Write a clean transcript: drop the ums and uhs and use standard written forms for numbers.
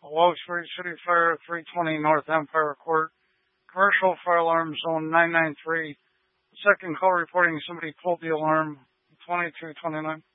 Wilkes-Barre City Fire, 320 North Empire Court. Commercial fire alarm zone 993. Second call reporting somebody pulled the alarm, 2229.